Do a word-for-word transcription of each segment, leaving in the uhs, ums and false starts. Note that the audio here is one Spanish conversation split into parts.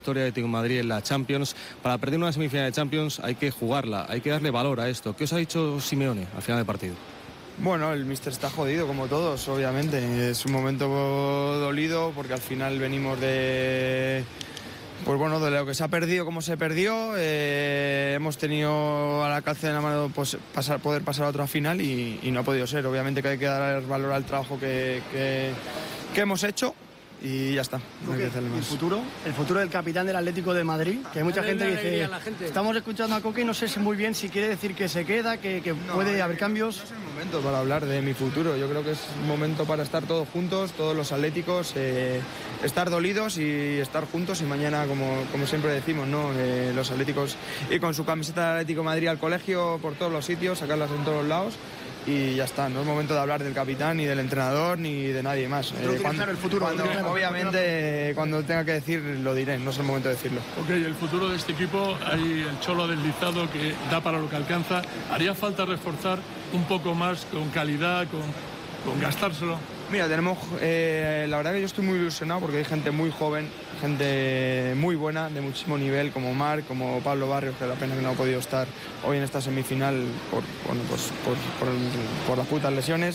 Historia de Atlético de Madrid en la Champions. Para perder una semifinal de Champions hay que jugarla, hay que darle valor a esto. ¿Qué os ha dicho Simeone al final del partido? Bueno, el míster está jodido como todos, obviamente. Es un momento dolido porque al final venimos de... Pues bueno, de lo que se ha perdido, como se perdió, eh, hemos tenido a la calce de la mano pues, pasar, poder pasar a otra final y, y no ha podido ser. Obviamente que hay que dar valor al trabajo que, que, que hemos hecho. Y ya está, no hay que hacerle más. ¿El futuro? El futuro del capitán del Atlético de Madrid, que hay mucha gente que dice, gente. Estamos escuchando a Coque y no sé muy bien si quiere decir que se queda, que, que no, puede haber cambios. No es el momento para hablar de mi futuro, yo creo que es un momento para estar todos juntos, todos los atléticos, eh, estar dolidos y estar juntos y mañana, como, como siempre decimos, ¿no? Eh, los atléticos ir con su camiseta del Atlético de Madrid al colegio, por todos los sitios, sacarlas en todos los lados. Y ya está, no es momento de hablar del capitán, ni del entrenador, ni de nadie más. Eh, cuando, el futuro, cuando, claro, obviamente, cuando tenga que decir, lo diré, no es el momento de decirlo. Ok, el futuro de este equipo, hay el cholo deslizado que da para lo que alcanza. ¿Haría falta reforzar un poco más con calidad, con, con gastárselo? Mira, tenemos, eh, la verdad que yo estoy muy ilusionado porque hay gente muy joven, gente muy buena, de muchísimo nivel, como Marc, como Pablo Barrios, que la pena que no ha podido estar hoy en esta semifinal por, bueno, pues, por, por, por las putas lesiones.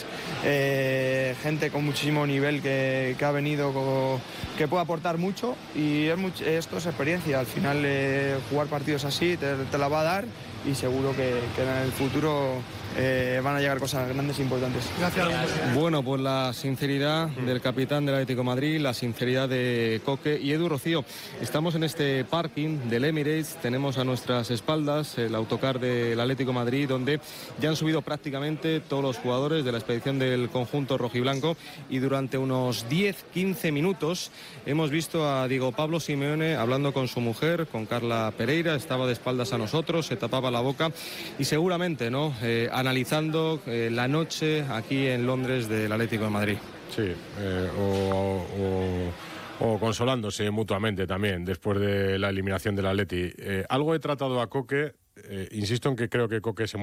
Eh, gente con muchísimo nivel que, que ha venido, como, que puede aportar mucho y es mucho, esto es experiencia. Al final eh, jugar partidos así te, te la va a dar y seguro que, que en el futuro eh, van a llegar cosas grandes e importantes. Gracias. Bueno, pues la sinceridad del capitán del Atlético de Madrid, la sinceridad de Coque y Edu Rocío. Estamos en este parking del Emirates, tenemos a nuestras espaldas el autocar del Atlético de Madrid, donde ya han subido prácticamente todos los jugadores de la expedición del conjunto rojiblanco y durante unos diez a quince minutos hemos visto a Diego Pablo Simeone hablando con su mujer, con Carla Pereira, estaba de espaldas a nosotros, se tapaba la boca y seguramente, ¿no?, eh, analizando eh, la noche aquí en Londres del Atlético de Madrid. Sí, eh, o, o, o consolándose mutuamente también después de la eliminación del Atleti. Eh, algo he tratado a Coque, eh, insisto en que creo que Coque se